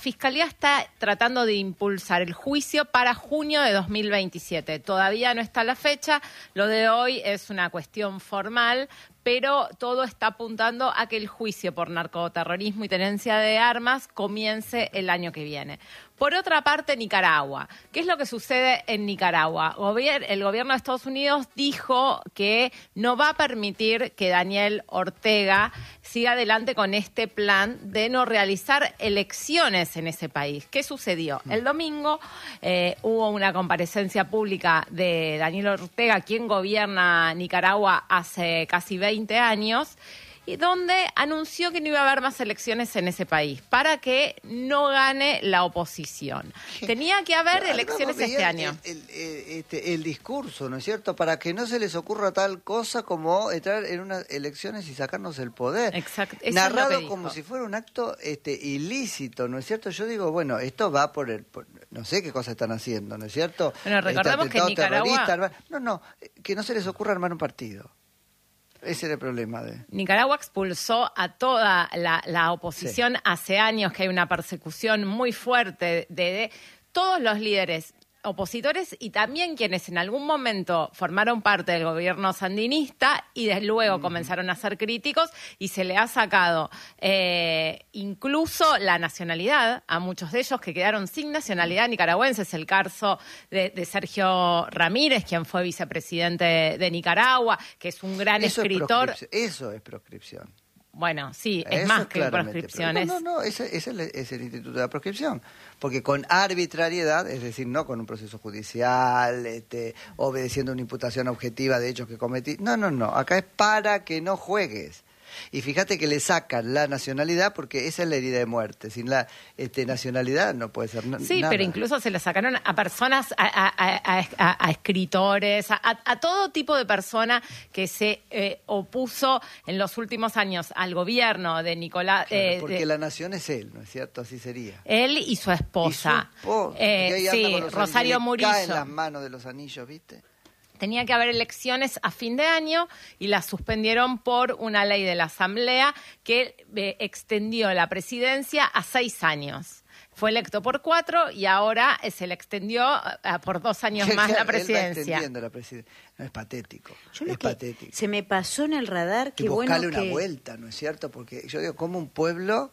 Fiscalía está tratando de impulsar el juicio para junio de 2027. Todavía no está la fecha, lo de hoy es una cuestión formal, pero todo está apuntando a que el juicio por narcoterrorismo y tenencia de armas comience el año que viene. Por otra parte, Nicaragua. ¿Qué es lo que sucede en Nicaragua? El gobierno de Estados Unidos dijo que no va a permitir que Daniel Ortega siga adelante con este plan de no realizar elecciones en ese país. ¿Qué sucedió? El domingo hubo una comparecencia pública de Daniel Ortega, quien gobierna Nicaragua hace casi 20 años, y donde anunció que no iba a haber más elecciones en ese país para que no gane la oposición. Tenía que haber elecciones este año. El discurso, ¿no es cierto? Para que no se les ocurra tal cosa como entrar en unas elecciones y sacarnos el poder. Exacto. Narrado como si fuera un acto ilícito, ¿no es cierto? Yo digo, bueno, esto va por no sé qué cosas están haciendo, ¿no es cierto? Bueno, recordemos que en Nicaragua... que no se les ocurra armar un partido. Ese era el problema Nicaragua expulsó a toda la oposición. Sí. Hace años que hay una persecución muy fuerte de todos los líderes opositores y también quienes en algún momento formaron parte del gobierno sandinista y desde luego comenzaron a ser críticos, y se le ha sacado incluso la nacionalidad a muchos de ellos que quedaron sin nacionalidad nicaragüense. Es el caso de Sergio Ramírez, quien fue vicepresidente de Nicaragua, que es un gran escritor. Eso es proscripción. Bueno, sí, es más que proscripción. Ese es el instituto de la proscripción. Porque con arbitrariedad, es decir, no con un proceso judicial, obedeciendo una imputación objetiva de hechos que cometí. No. Acá es para que no juegues. Y fíjate que le sacan la nacionalidad porque esa es la herida de muerte. Sin la nacionalidad no puede ser nada. Sí, pero incluso se le sacaron a personas, a escritores, a todo tipo de persona que se opuso en los últimos años al gobierno de Nicolás. Claro, porque la nación es él, ¿no es cierto? Así sería. Él y su esposa. Sí, Rosario Murillo. Cae en las manos de los anillos, ¿viste? Tenía que haber elecciones a fin de año y las suspendieron por una ley de la Asamblea que extendió la presidencia a 6 años. Fue electo por 4 y ahora se le extendió por 2 años más la presidencia. No, es patético. Patético. Se me pasó en el radar que buscarle una vuelta, ¿no es cierto? Porque yo digo, ¿cómo un pueblo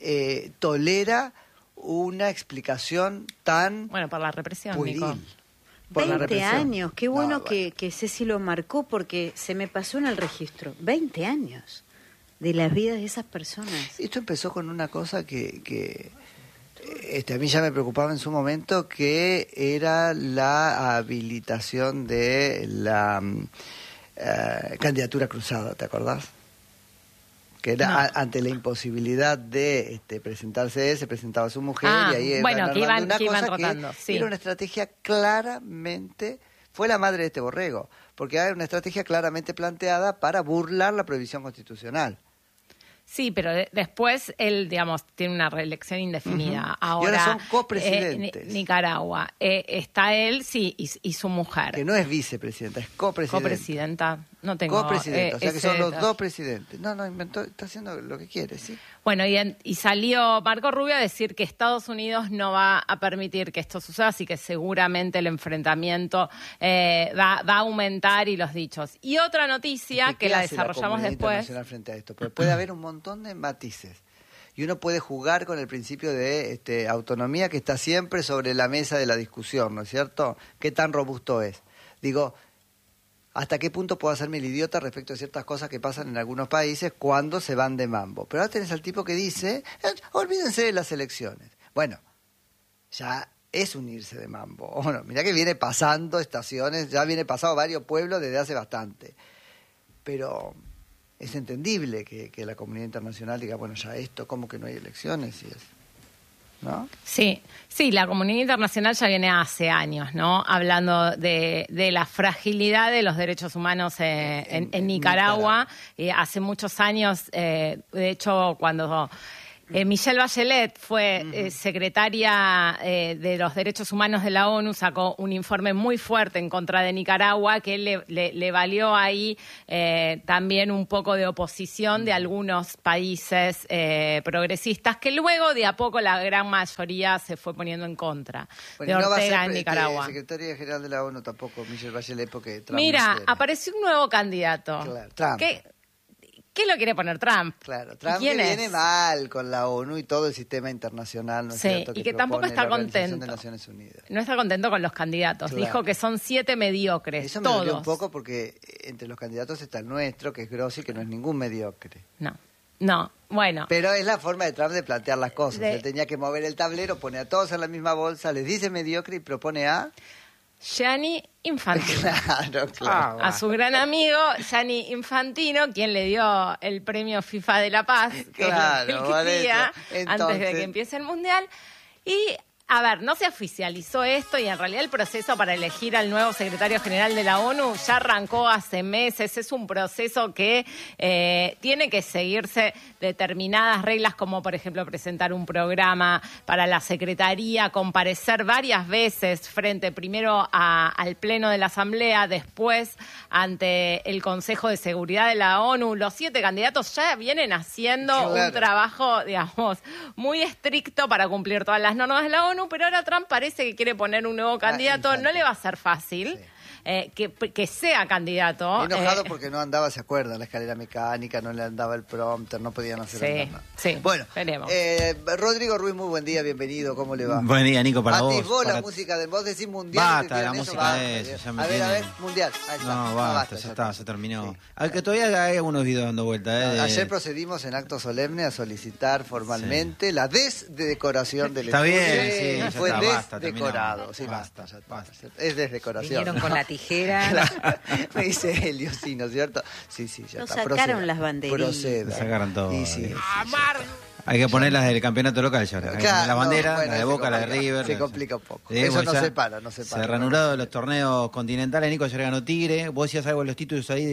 tolera una explicación tan por la represión, pueril? Nico. 20 años, qué bueno que Ceci lo marcó porque se me pasó en el registro. 20 años de las vidas de esas personas. Esto empezó con una cosa que a mí ya me preocupaba en su momento, que era la habilitación de la candidatura cruzada, ¿te acordás? Que era ante la imposibilidad de presentarse él, se presentaba su mujer y ahí que iban rotando. Sí. Era una estrategia claramente, fue la madre de este borrego, porque era una estrategia claramente planteada para burlar la prohibición constitucional. Sí, pero después él, tiene una reelección indefinida. Y ahora son copresidentes. Nicaragua. Está él, sí, y su mujer. Que no es vicepresidenta, es copresidenta. Copresidenta. No tengo... Copresidenta, o sea que son los dos presidentes. No, inventó, está haciendo lo que quiere, ¿sí? Bueno, y salió Marco Rubio a decir que Estados Unidos no va a permitir que esto suceda, así que seguramente el enfrentamiento va a aumentar y los dichos. Y otra noticia que la desarrollamos después... frente a esto? Porque puede haber un montón de matices. Y uno puede jugar con el principio de autonomía que está siempre sobre la mesa de la discusión, ¿no es cierto? ¿Qué tan robusto es? Digo, ¿hasta qué punto puedo hacerme el idiota respecto a ciertas cosas que pasan en algunos países cuando se van de mambo? Pero ahora tenés al tipo que dice, olvídense de las elecciones. Bueno, ya es unirse de mambo. Bueno, mirá que viene pasando estaciones, ya viene pasado varios pueblos desde hace bastante. Pero es entendible que la comunidad internacional diga, bueno, ya esto, ¿cómo que no hay elecciones? Y es, ¿no? Sí, la comunidad internacional ya viene hace años, ¿no? Hablando de la fragilidad de los derechos humanos en Nicaragua. Hace muchos años, de hecho, cuando Michelle Bachelet fue secretaria de los Derechos Humanos de la ONU, sacó un informe muy fuerte en contra de Nicaragua que le valió ahí también un poco de oposición de algunos países progresistas, que luego de a poco la gran mayoría se fue poniendo en contra de Ortega en Nicaragua. Secretaria general de la ONU tampoco, Michelle Bachelet, porque Trump... Mira, apareció un nuevo candidato. Claro, Trump. ¿Qué lo quiere poner Trump? Claro, Trump que viene mal con la ONU y todo el sistema internacional, ¿no es cierto? Y que tampoco está contento. De Naciones Unidas. No está contento con los candidatos. Claro. Dijo que son 7 mediocres. Eso me dolió un poco porque entre los candidatos está el nuestro, que es Grossi, que no es ningún mediocre. No, bueno. Pero es la forma de Trump de plantear las cosas. Él tenía que mover el tablero, pone a todos en la misma bolsa, les dice mediocre y propone a... Gianni Infantino. Claro. A su gran amigo Gianni Infantino, quien le dio el premio FIFA de la Paz, que él quería antes de que empiece el Mundial. Y, a ver, no se oficializó esto y en realidad el proceso para elegir al nuevo secretario general de la ONU ya arrancó hace meses. Es un proceso que tiene que seguirse determinadas reglas, como por ejemplo presentar un programa para la Secretaría, comparecer varias veces frente primero al Pleno de la Asamblea, después ante el Consejo de Seguridad de la ONU. Los 7 candidatos ya vienen haciendo un trabajo, digamos, muy estricto para cumplir todas las normas de la ONU, pero ahora Trump parece que quiere poner un nuevo candidato. No le va a ser fácil. Sí. Que sea candidato. Enojado porque no andaba, ¿se acuerdan? La escalera mecánica, no le andaba el prompter, no podían hacer nada. Sí, bueno, veremos. Rodrigo Ruiz, muy buen día, bienvenido, ¿cómo le va? Buen día, Nico, para vos. Atisbó la música de vos, decís mundial. Basta, la música de eso, ya me A ver, mundial. Ahí está. No, basta, ya está, se terminó. Sí. Aunque todavía hay algunos videos dando vuelta. Ayer procedimos en acto solemne a solicitar formalmente la desdecoración del estudio. Está bien, sí, fue basta, desdecorado. Sí, basta. Es desdecoración. Vinieron con la tijera. Me dice Helio, sí, ¿no es cierto? Sí, ya está. Sacaron las banderillas. Proceda. Sacaron todo. Sí. Hay que poner las del campeonato local ya. La bandera, la de Boca, la de River. Se complica un poco. Eso no se para. Se ha reanudado los torneos continentales. Nico, ayer ganó Tigre. Vos decías algo en los títulos ahí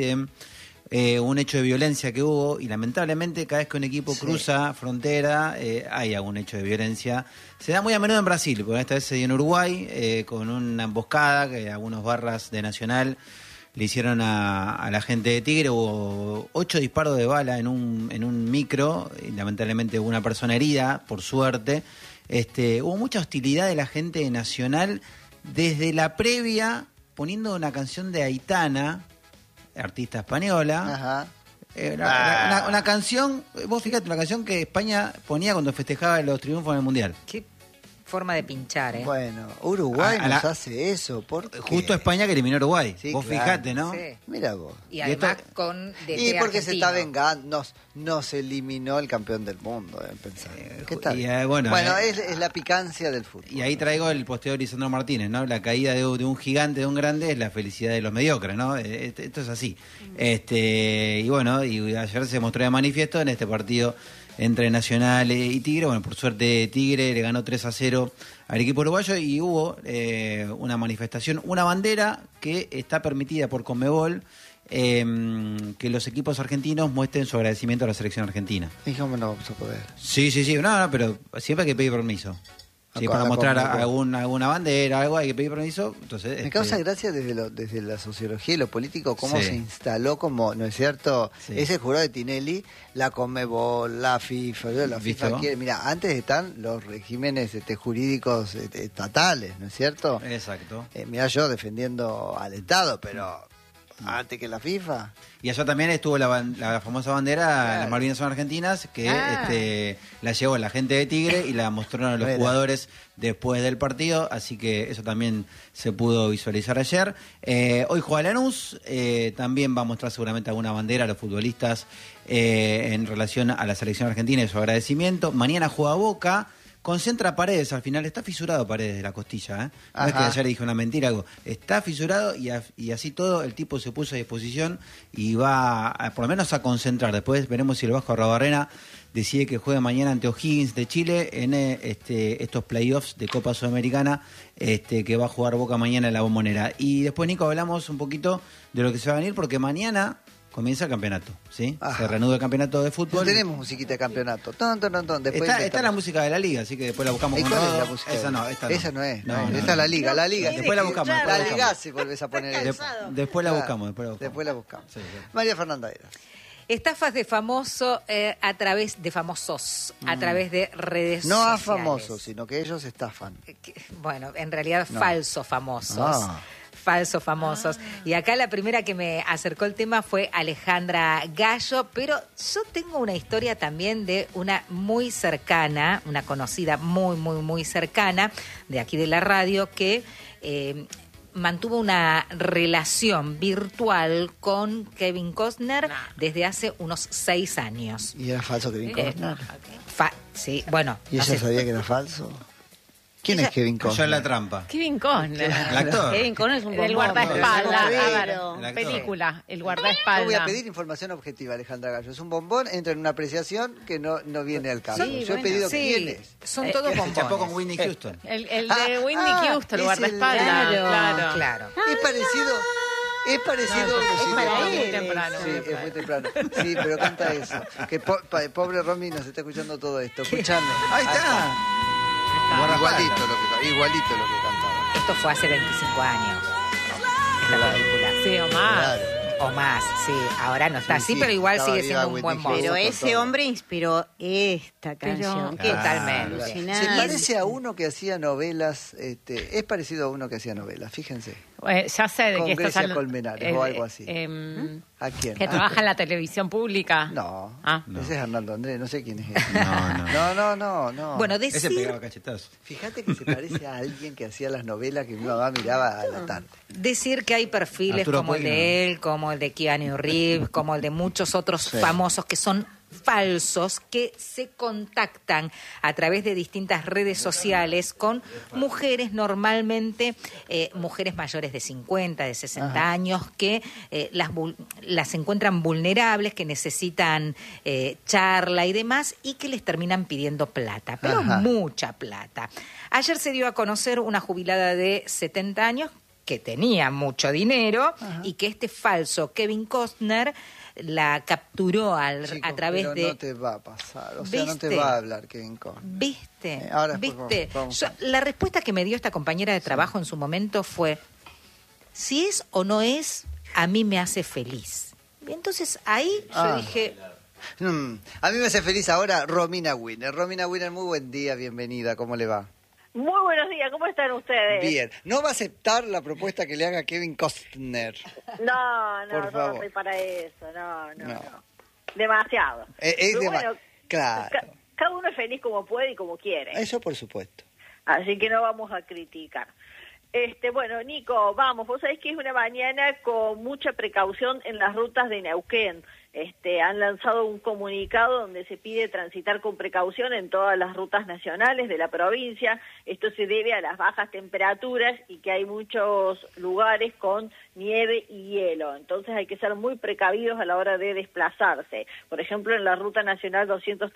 de un hecho de violencia que hubo, y lamentablemente cada vez que un equipo cruza frontera hay algún hecho de violencia. Se da muy a menudo en Brasil, porque esta vez se dio en Uruguay con una emboscada que algunos barras de Nacional le hicieron a la gente de Tigre. Hubo 8 disparos de bala en un micro, y lamentablemente hubo una persona herida, por suerte. Hubo mucha hostilidad de la gente de Nacional desde la previa, poniendo una canción de Aitana, artista española. Ajá. Una canción, vos fíjate, una canción que España ponía cuando festejaba los triunfos en el Mundial. Qué forma de pinchar, Bueno, Uruguay nos hace eso. ¿Por qué? Justo España que eliminó a Uruguay. Sí, vos claro. Fijate, ¿no? Sí. Mira vos. Y además y porque se está vengando. Nos eliminó el campeón del mundo, pensar. ¿Qué tal? Es la picancia del fútbol. Y ahí traigo el posteo de Lisandro Martínez, ¿no? La caída de un gigante, de un grande, es la felicidad de los mediocres, ¿no? Esto es así. Y ayer se mostró de manifiesto en este partido entre Nacional y Tigre. Bueno, por suerte Tigre le ganó 3-0 al equipo uruguayo, y hubo una manifestación, una bandera que está permitida por Conmebol, que los equipos argentinos muestren su agradecimiento a la selección argentina. ¿Y cómo no vamos a poder? Sí, no, pero siempre hay que pedir permiso. Sí, para mostrar alguna bandera, algo, hay que pedir permiso. Entonces, me causa gracia desde la sociología y lo político cómo se instaló como, ¿no es cierto? Sí. Ese jurado de Tinelli, la Conmebol, la FIFA. La FIFA quiere, mira, antes están los regímenes jurídicos estatales, ¿no es cierto? Exacto. Mira, yo defendiendo al Estado, pero antes que la FIFA. Y allá también estuvo la famosa bandera, las Malvinas son argentinas, que la llevó la gente de Tigre y la mostraron a los jugadores después del partido, así que eso también se pudo visualizar ayer. Hoy juega Lanús, también va a mostrar seguramente alguna bandera a los futbolistas en relación a la selección argentina y su agradecimiento. Mañana juega Boca. Concentra Paredes al final, está fisurado Paredes de la costilla, No es que ayer dije una mentira, algo. Está fisurado y así todo el tipo se puso a disposición y va por lo menos a concentrar. Después veremos si el Vasco Arrobarrena decide que juegue mañana ante O'Higgins de Chile en estos playoffs de Copa Sudamericana, que va a jugar Boca mañana en la Bombonera. Y después, Nico, hablamos un poquito de lo que se va a venir, porque mañana comienza el campeonato, ¿sí? Ajá. Se reanuda el campeonato de fútbol. No tenemos musiquita de campeonato. Después Está la música de la liga, así que después la buscamos. ¿Y con cuál es todo. la música? Esta no. Esa no es. No, Esta es la liga. Después la buscamos. La liga si volvés a poner eso. Después la buscamos. Después la buscamos. Sí. María Fernanda Eras. Estafas de famoso a través de famosos, a través de redes No sociales. a famosos, sino que ellos estafan. Bueno, en realidad No. falsos famosos. Ah. Falsos famosos. Y acá la primera que me acercó el tema fue Alejandra Gallo, pero yo tengo una historia también de una muy cercana, una conocida muy cercana de aquí de la radio que mantuvo una relación virtual con Kevin Costner desde hace unos 6 años. ¿Y era falso Kevin Costner? Sí, bueno. ¿Y ella sabía que era falso? ¿Quién es Kevin Cayó Costner? en la trampa. Kevin Costner. El actor. Kevin Costner es un El bombón. guardaespaldas. A ver, El actor. película, el Yo guardaespaldas. voy a pedir información objetiva, Alejandra Gallo. Es un bombón, entra en una apreciación que no viene al caso. Sí, Yo he bueno. pedido quién es. Son todos Se chapó con bombones. Whitney Houston. El de Whitney Houston, el es el- guardaespaldas. Claro. Es parecido. Es parecido. Es sí, para pero- él. muy temprano. Sí, es muy temprano. Sí, pero canta eso. Que pobre Romy nos está escuchando todo esto. Escuchando. Ahí está. Igualito lo que cantaba. Esto fue hace 25 años. Esta película. Sí, o más. Claro. O más, sí. Ahora no está Sí, así, sí, pero igual estaba sigue viva siendo un buen Whitney mozo. Pero Con ese todo. hombre inspiró esta canción. Que Totalmente. Se alucinante. parece a uno que hacía novelas, es parecido a uno que hacía novelas, fíjense. Ya sé de Con qué estás Grecia hablando. Colmenares o algo así. ¿A quién? Que trabaja en la televisión pública. No, Ah. ese es Hernando Andrés, no sé quién es él. No. Bueno, Ese decir, pegaba cachetazo. Fíjate que se parece a alguien que hacía las novelas que mi mamá miraba a la tarde. decir que hay perfiles Arturo como el Puig, de él, como el de Keanu Reeves, como el de muchos otros Sí. famosos que son falsos, que se contactan a través de distintas redes sociales con mujeres, normalmente mujeres mayores de 50, de 60 Ajá. años, que las encuentran vulnerables, que necesitan charla y demás, y que les terminan pidiendo plata, pero Ajá. mucha plata. Ayer se dio a conocer una jubilada de 70 años que tenía mucho dinero y que este falso Kevin Costner la capturó Chicos, a través pero de... no te va a pasar, o sea, no te ¿Viste? va a hablar Kevin Costner. ¿Viste? Ahora, por ¿Viste? favor, vamos. La respuesta que me dio esta compañera de trabajo en su momento fue, si es o no es, a mí me hace feliz. Y entonces ahí yo dije, A mí me hace feliz ahora Romina Winner. Romina Winner, muy buen día, bienvenida, ¿cómo le va? Muy buenos días, ¿cómo están ustedes? Bien, ¿no va a aceptar la propuesta que le haga Kevin Costner? No, Por no favor. estoy para eso, no. No. Demasiado. Es Pero de claro. Cada uno es feliz como puede y como quiere. Eso por supuesto. Así que no vamos a criticar. Bueno, Nico, vamos, vos sabés que es una mañana con mucha precaución en las rutas de Neuquén. Han lanzado un comunicado donde se pide transitar con precaución en todas las rutas nacionales de la provincia. Esto se debe a las bajas temperaturas y que hay muchos lugares con nieve y hielo. Entonces hay que ser muy precavidos a la hora de desplazarse. Por ejemplo, en la ruta nacional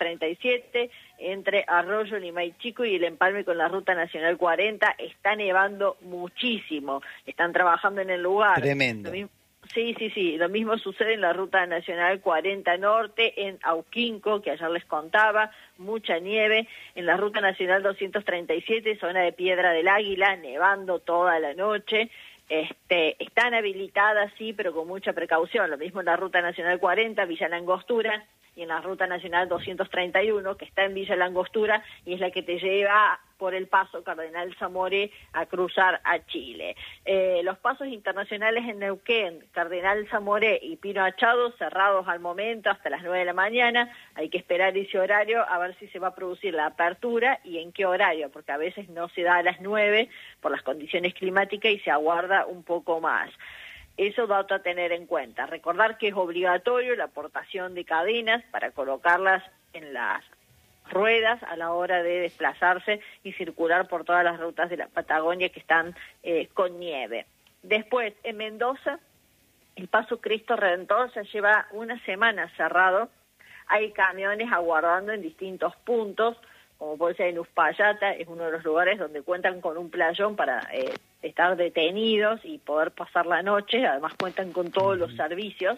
237, entre Arroyo, Limay Chico y el empalme con la ruta nacional 40, está nevando muchísimo. Están trabajando en el lugar. Tremendo. Sí. Lo mismo sucede en la Ruta Nacional 40 Norte, en Auquinco, que ayer les contaba, mucha nieve. En la Ruta Nacional 237, zona de Piedra del Águila, nevando toda la noche. Están habilitadas, sí, pero con mucha precaución. Lo mismo en la Ruta Nacional 40, Villa Langostura, y en la Ruta Nacional 231, que está en Villa Langostura, y es la que te lleva por el paso Cardenal Zamoré a cruzar a Chile. Los pasos internacionales en Neuquén, Cardenal Zamoré y Pino Achado cerrados al momento hasta las 9 de la mañana. Hay que esperar ese horario a ver si se va a producir la apertura y en qué horario, porque a veces no se da a las 9 por las condiciones climáticas y se aguarda un poco más. Eso dato a tener en cuenta. Recordar que es obligatorio la aportación de cadenas para colocarlas en las ruedas a la hora de desplazarse y circular por todas las rutas de la Patagonia que están con nieve. Después, en Mendoza, el Paso Cristo Redentor se lleva una semana cerrado. Hay camiones aguardando en distintos puntos, como puede ser en Uspallata, es uno de los lugares donde cuentan con un playón para estar detenidos y poder pasar la noche. Además cuentan con todos los servicios.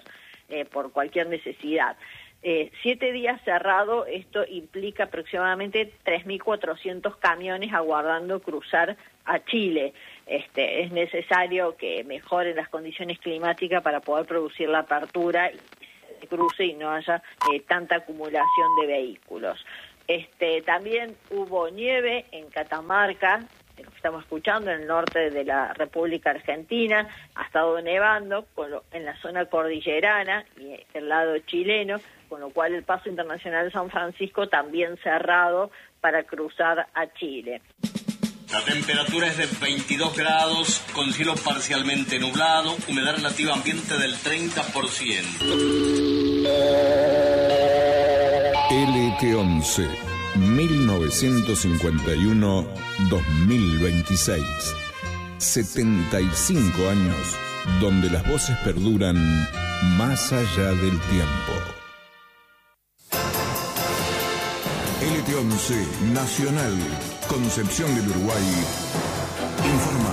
por cualquier necesidad. 7 días cerrado, esto implica aproximadamente 3.400 camiones aguardando cruzar a Chile. Es necesario que mejoren las condiciones climáticas para poder producir la apertura y se cruce y no haya tanta acumulación de vehículos. También hubo nieve en Catamarca, lo que estamos escuchando, en el norte de la República Argentina. Ha estado nevando en la zona cordillerana y el lado chileno, con lo cual el paso internacional de San Francisco también cerrado para cruzar a Chile. La temperatura es de 22 grados, con cielo parcialmente nublado, humedad relativa ambiente del 30%. LT11, 1951-2026. 75 años, donde las voces perduran más allá del tiempo. LT11 Nacional, Concepción del Uruguay, informa.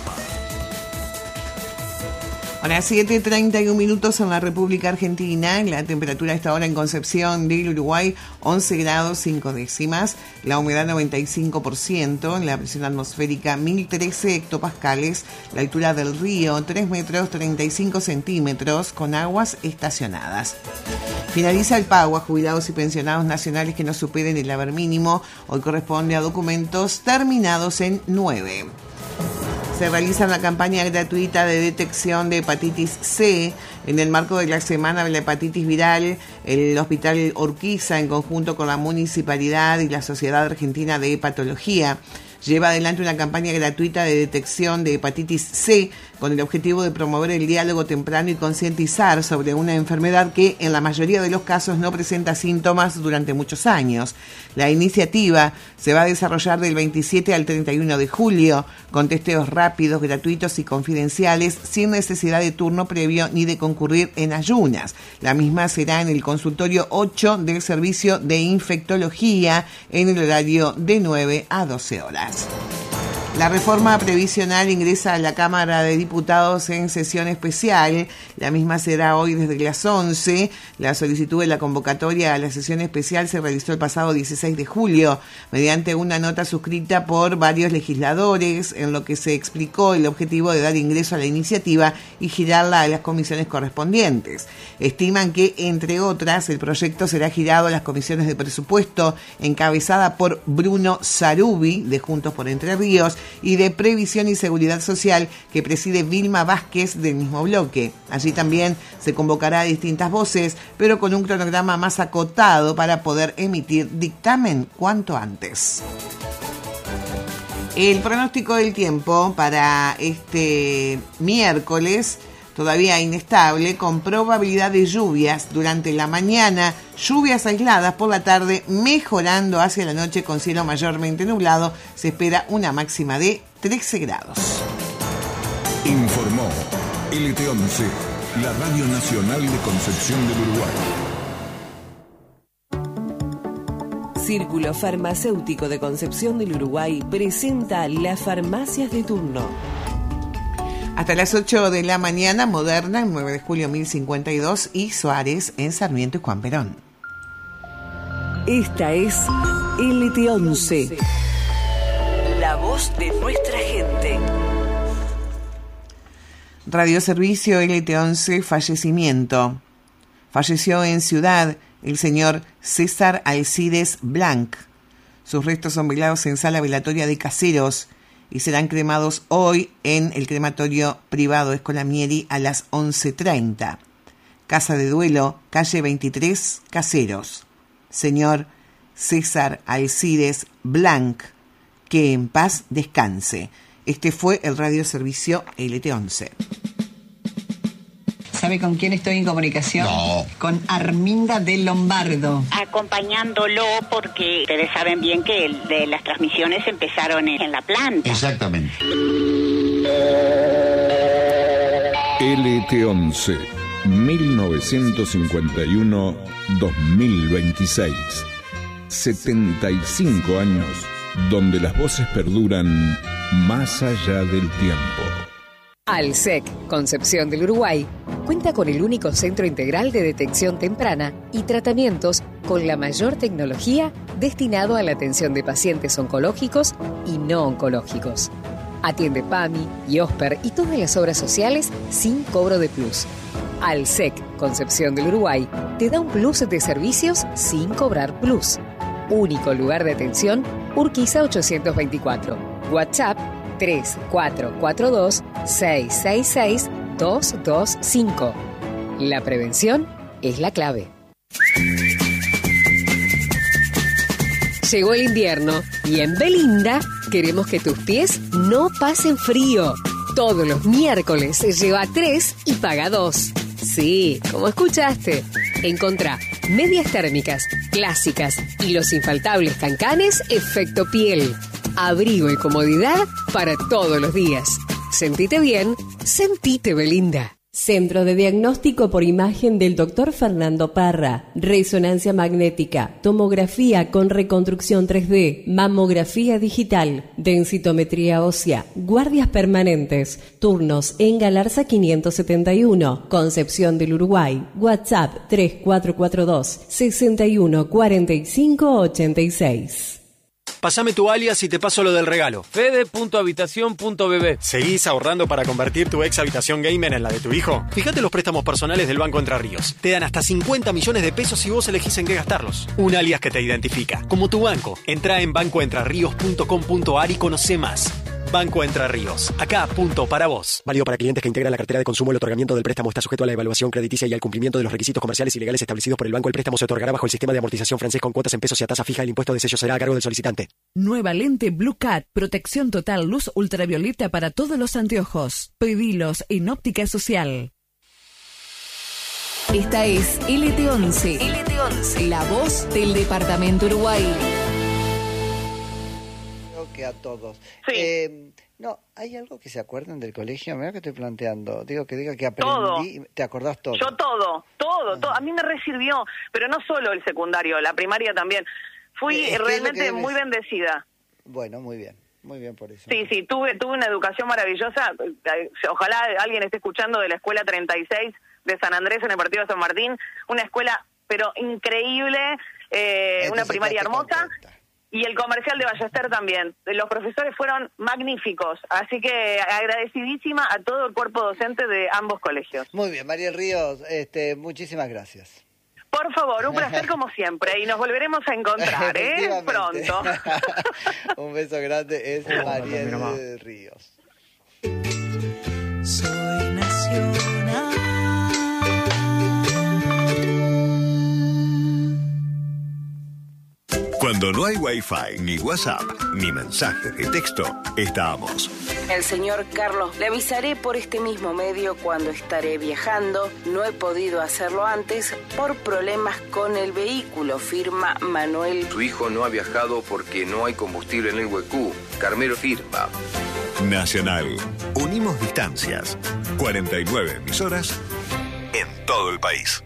Ahora 7:31 minutos en la República Argentina. La temperatura a esta hora en Concepción del Uruguay 11 grados 5 décimas. La humedad 95%. La presión atmosférica 1013 hectopascales. La altura del río 3 metros 35 centímetros con aguas estacionadas. Finaliza el pago a jubilados y pensionados nacionales que no superen el haber mínimo. Hoy corresponde a documentos terminados en 9. Se realiza una campaña gratuita de detección de hepatitis C en el marco de la Semana de la Hepatitis Viral. El Hospital Urquiza, en conjunto con la Municipalidad y la Sociedad Argentina de Hepatología, lleva adelante una campaña gratuita de detección de hepatitis C con el objetivo de promover el diálogo temprano y concientizar sobre una enfermedad que en la mayoría de los casos no presenta síntomas durante muchos años. La iniciativa se va a desarrollar del 27 al 31 de julio con testeos rápidos, gratuitos y confidenciales sin necesidad de turno previo ni de concurrir en ayunas. La misma será en el consultorio 8 del Servicio de Infectología en el horario de 9 a 12 horas. La reforma previsional ingresa a la Cámara de Diputados en sesión especial. La misma será hoy desde las 11. La solicitud de la convocatoria a la sesión especial se realizó el pasado 16 de julio mediante una nota suscrita por varios legisladores, en lo que se explicó el objetivo de dar ingreso a la iniciativa y girarla a las comisiones correspondientes. Estiman que, entre otras, el proyecto será girado a las comisiones de presupuesto, encabezada por Bruno Sarubi, de Juntos por Entre Ríos, y de Previsión y Seguridad Social, que preside Vilma Vázquez, del mismo bloque. Allí también se convocará a distintas voces, pero con un cronograma más acotado para poder emitir dictamen cuanto antes. El pronóstico del tiempo para este miércoles todavía inestable, con probabilidad de lluvias durante la mañana, lluvias aisladas por la tarde, mejorando hacia la noche con cielo mayormente nublado. Se espera una máxima de 13 grados. Informó LT11, la Radio Nacional de Concepción del Uruguay. Círculo Farmacéutico de Concepción del Uruguay presenta las farmacias de turno. Hasta las 8 de la mañana, Moderna en 9 de julio 1052 y Suárez en Sarmiento y Juan Perón. Esta es LT11, la voz de nuestra gente. Radioservicio LT11, fallecimiento. Falleció en Ciudad el señor César Alcides Blanc. Sus restos son velados en sala velatoria de Caseros y serán cremados hoy en el crematorio privado Escolamieri a las 11:30. Casa de duelo, calle 23, Caseros. Señor César Alcides Blanc, que en paz descanse. Este fue el radioservicio LT11. ¿Sabe con quién estoy en comunicación? No. Con Arminda de Lombardo. Acompañándolo porque ustedes saben bien que de las transmisiones empezaron en la planta. Exactamente. LT11, 1951-2026. 75 años, donde las voces perduran más allá del tiempo. Alsec, Concepción del Uruguay, cuenta con el único centro integral de detección temprana y tratamientos con la mayor tecnología destinado a la atención de pacientes oncológicos y no oncológicos. Atiende PAMI, IOSPER y todas las obras sociales sin cobro de plus. Alsec, Concepción del Uruguay, te da un plus de servicios sin cobrar plus. Único lugar de atención, Urquiza 824. WhatsApp 3442-666-225. La prevención es la clave. Llegó el invierno y en Belinda queremos que tus pies no pasen frío. Todos los miércoles lleva 3 y paga 2. Sí, como escuchaste. Encontrá medias térmicas, clásicas y los infaltables cancanes efecto piel. Abrigo y comodidad para todos los días. Sentite bien, sentite Belinda. Centro de Diagnóstico por Imagen del Dr. Fernando Parra. Resonancia magnética, tomografía con reconstrucción 3D, mamografía digital, densitometría ósea, guardias permanentes, turnos en Galarza 571, Concepción del Uruguay. WhatsApp 3442 614586. Pásame tu alias y te paso lo del regalo. Fede.habitación.bb. ¿Seguís ahorrando para convertir tu ex habitación gamer en la de tu hijo? Fíjate los préstamos personales del Banco Entre Ríos. Te dan hasta 50 millones de pesos si vos elegís en qué gastarlos. Un alias que te identifica, como tu banco. Entrá en bancoentrerrios.com.ar y conocé más. Banco Entre Ríos. Acá, punto para vos. Válido para clientes que integran la cartera de consumo. El otorgamiento del préstamo está sujeto a la evaluación crediticia y al cumplimiento de los requisitos comerciales y legales establecidos por el banco. El préstamo se otorgará bajo el sistema de amortización francés con cuotas en pesos y a tasa fija. El impuesto de sello será a cargo del solicitante. Nueva lente Blue Cat. Protección total luz ultravioleta para todos los anteojos. Pedilos en Óptica Social. Esta es LT11. LT11. La voz del Departamento Uruguay. Que a todos. Sí. No, ¿hay algo que se acuerden del colegio? Mira que estoy planteando. Digo que aprendí. Todo. ¿Te acordás todo? Yo todo. A mí me resirvió, pero no solo el secundario, la primaria también. Fui realmente muy bendecida. Bueno, muy bien por eso. Sí, tuve una educación maravillosa. Ojalá alguien esté escuchando de la Escuela 36 de San Andrés en el Partido de San Martín. Una escuela, pero increíble, una primaria hermosa. Y el comercial de Ballester también. Los profesores fueron magníficos, así que agradecidísima a todo el cuerpo docente de ambos colegios. Muy bien, Mariel Ríos, muchísimas gracias. Por favor, un placer como siempre, y nos volveremos a encontrar, pronto. Un beso grande, es Mariel Ríos. Soy nacional. Cuando no hay Wi-Fi, ni WhatsApp, ni mensajes de texto, estamos. El señor Carlos, le avisaré por este mismo medio cuando estaré viajando. No he podido hacerlo antes por problemas con el vehículo, firma Manuel. Su hijo no ha viajado porque no hay combustible en el huecú. Carmelo firma. Nacional. Unimos distancias. 49 emisoras en todo el país.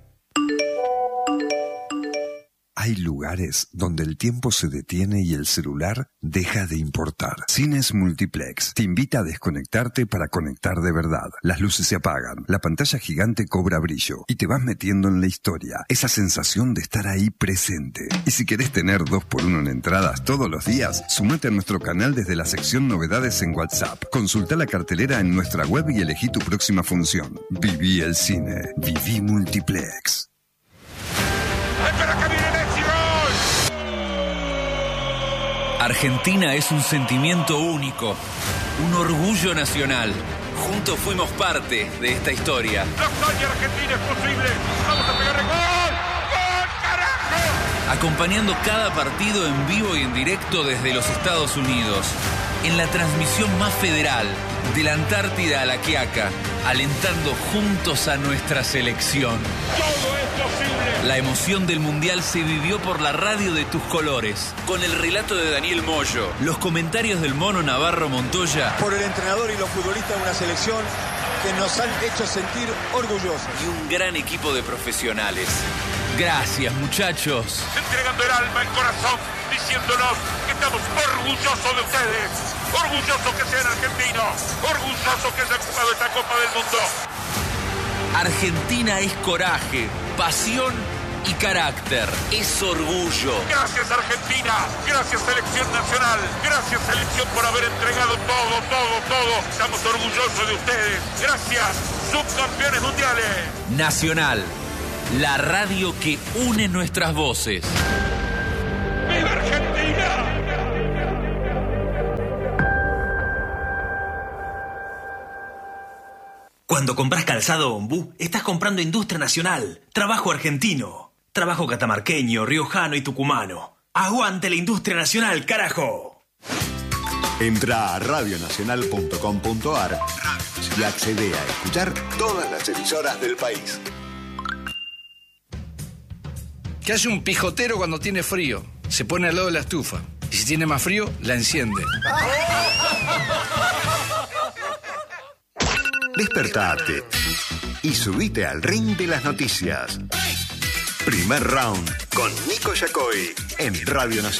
Hay lugares donde el tiempo se detiene y el celular deja de importar. Cines Multiplex te invita a desconectarte para conectar de verdad. Las luces se apagan, la pantalla gigante cobra brillo y te vas metiendo en la historia. Esa sensación de estar ahí presente. Y si querés tener 2x1 en entradas todos los días, sumate a nuestro canal desde la sección Novedades en WhatsApp. Consulta la cartelera en nuestra web y elegí tu próxima función. Viví el cine. Viví Multiplex. Argentina es un sentimiento único, un orgullo nacional. Juntos fuimos parte de esta historia. ¡La hazaña argentina es posible! ¡Vamos a pegarle gol! ¡Gol, carajo! Acompañando cada partido en vivo y en directo desde los Estados Unidos. En la transmisión más federal, de la Antártida a la Quiaca, alentando juntos a nuestra selección. ¡Todo es posible! La emoción del Mundial se vivió por la radio de tus colores, con el relato de Daniel Moyo, los comentarios del Mono Navarro Montoya, por el entrenador y los futbolistas de una selección que nos han hecho sentir orgullosos. Y un gran equipo de profesionales. Gracias, muchachos. Entregando el alma, el corazón, diciéndonos que estamos orgullosos de ustedes. Orgullosos que sean argentinos. Orgullosos que hayan jugado esta Copa del Mundo. Argentina es coraje, pasión y carácter. Es orgullo. Gracias Argentina, gracias Selección Nacional, gracias Selección por haber entregado todo. Estamos orgullosos de ustedes. Gracias, subcampeones mundiales. Nacional, la radio que une nuestras voces. ¡Viva Argentina! Cuando compras calzado Ombú, estás comprando industria nacional, trabajo argentino, trabajo catamarqueño, riojano y tucumano. ¡Aguante la industria nacional, carajo! Entra a radionacional.com.ar y accede a escuchar todas las emisoras del país. ¿Qué hace un pijotero cuando tiene frío? Se pone al lado de la estufa. Y si tiene más frío, la enciende. Despertate y subite al ring de las noticias. Primer round con Nico Yacoy en Radio Nacional.